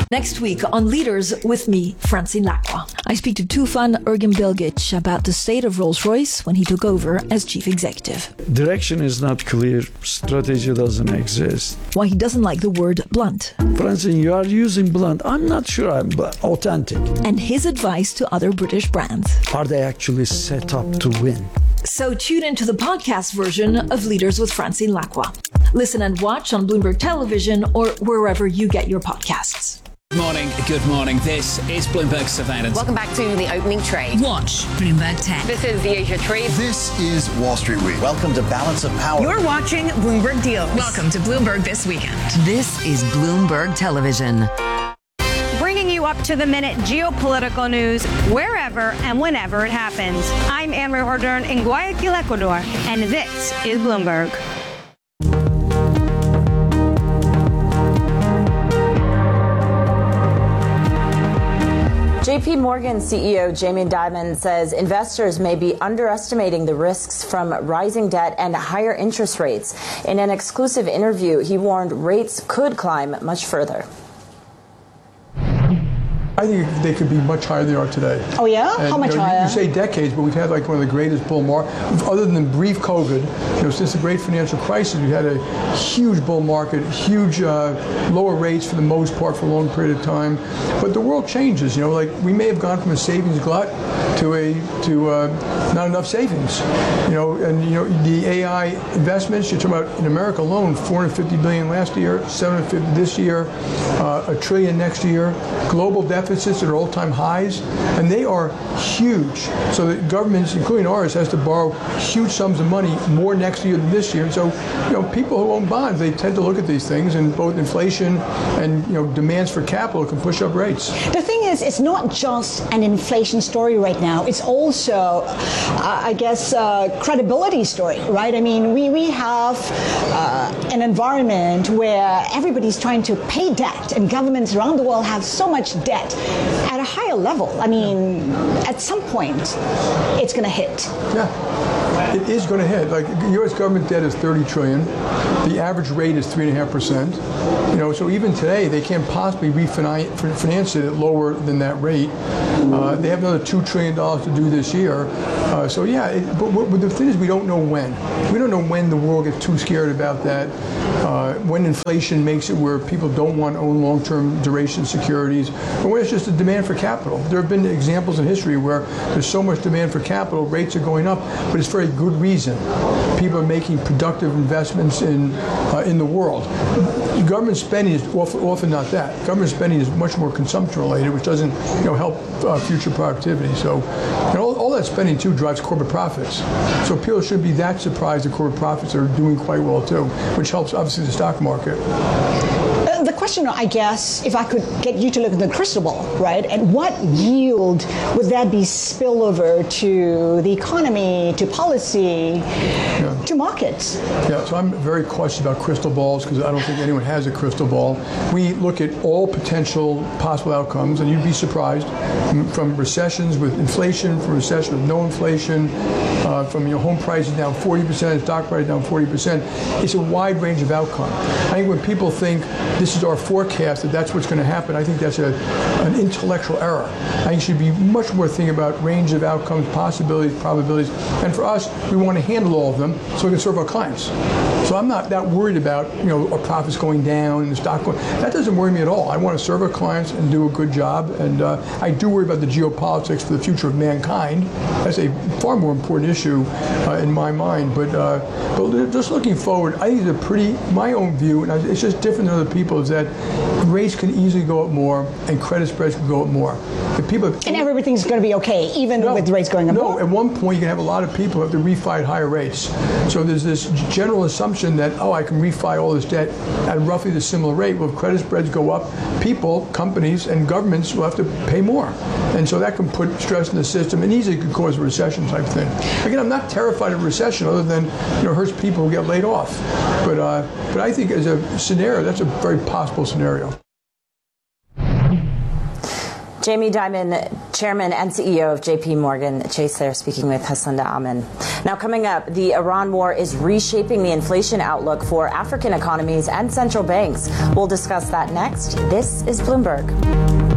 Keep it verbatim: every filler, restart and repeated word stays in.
Next week on Leaders with me, Francine Lacqua. I speak to Tufan Erginbilgic about the state of Rolls-Royce when he took over as chief executive. Direction is not clear. Strategy doesn't exist. Why he doesn't like the word blunt. Francine, you are using blunt. I'm not sure I'm authentic. And his advice to other British brands. Are they actually set up to win? So tune into the podcast version of Leaders with Francine Lacqua. Listen and watch on Bloomberg Television or wherever you get your podcasts. Good morning, good morning. This is Bloomberg Surveillance. Welcome back to the opening trade. Watch Bloomberg ten. This is the Asia Trade. This is Wall Street Week. Welcome to Balance of Power. You're watching Bloomberg Deals. Welcome to Bloomberg This Weekend. This is Bloomberg Television. Bringing you up to the minute geopolitical news wherever and whenever it happens. I'm Anne-Marie Hordern in Guayaquil, Ecuador, and this is Bloomberg. J P Morgan C E O Jamie Dimon says investors may be underestimating the risks from rising debt and higher interest rates. In an exclusive interview, he warned rates could climb much further. I think they could be much higher than they are today. Oh, yeah? And, How much you know, higher? You say decades, but we've had like one of the greatest bull markets. Other than brief COVID, you know, since the great financial crisis, we had a huge bull market, huge uh, lower rates for the most part for a long period of time. But the world changes. You know, like we may have gone from a savings glut to a to uh, not enough savings. You know, and you know the A I investments. You're talking about in America alone, four hundred fifty billion last year, seven hundred fifty this year, uh, a trillion next year. Global deficits at all-time highs, and they are huge. So the governments, including ours, has to borrow huge sums of money, more next year than this year. And so, you know, people who own bonds, they tend to look at these things, and both inflation and you know demands for capital can push up rates. The thing is, it's not just an inflation story right now. It's also, uh, I guess, a credibility story, right? I mean, we we have uh, an environment where everybody's trying to pay debt, and governments around the world have so much debt at a higher level. I mean, at some point, it's going to hit. Yeah, it is going to hit. Like U S government debt is thirty trillion. The average rate is three and a half percent. You know, so even today they can't possibly refinance it at lower than that rate. Uh, they have another two trillion dollars to do this year. Uh, so yeah, it, but, but the thing is, we don't know when. We don't know when the world gets too scared about that. Uh, when inflation makes it where people don't want to own long-term duration securities, or when it's just a demand for capital. There have been examples in history where there's so much demand for capital, rates are going up, but it's for a good reason. People are making productive investments in uh, in the world. Government spending is often, often not that. Government spending is much more consumption-related, which doesn't you know help uh, future productivity. So, and all, all that spending too drives corporate profits. So people should be that surprised that corporate profits are doing quite well too, which helps obviously the stock market. The question, I guess, if I could get you to look at the crystal ball, right? And what yield would that be spillover to the economy, to policy, yeah. to markets? Yeah, so I'm very cautious about crystal balls because I don't think anyone has a crystal ball. We look at all potential possible outcomes, and you'd be surprised from recessions with inflation, from recession with no inflation, uh, from your home prices down forty percent, stock price down forty percent. It's a wide range of outcome. I think when people think this is our forecast, that that's what's going to happen, I think that's a, an intellectual error. I think you should be much more thinking about range of outcomes, possibilities, probabilities. And for us, we want to handle all of them so we can serve our clients. So I'm not that worried about, you know, our profits going down and the stock going. That doesn't worry me at all. I want to serve our clients and do a good job. And uh, I do worry about the geopolitics for the future of mankind. That's a far more important issue uh, in my mind. But, uh, but just looking forward, I think it's a pretty, my own view, and it's just different than other people, is that rates can easily go up more and credit spreads can go up more. If people have, and everything's going to be okay, even no, with rates going up no, more? No, at one point you can have a lot of people who have to refi at higher rates. So there's this general assumption that, oh, I can refi all this debt at roughly the similar rate. Well, if credit spreads go up, people, companies, and governments will have to pay more. And so that can put stress in the system and easily could cause a recession type thing. Again, I'm not terrified of recession other than, you know, it hurts people who get laid off. But, uh, but I think as a scenario, that's a very possible scenario. Jamie Dimon, Chairman and C E O of J P Morgan Chase there, speaking with Hasanda Amin. Now coming up, the Iran war is reshaping the inflation outlook for African economies and central banks. We'll discuss that next. This is Bloomberg.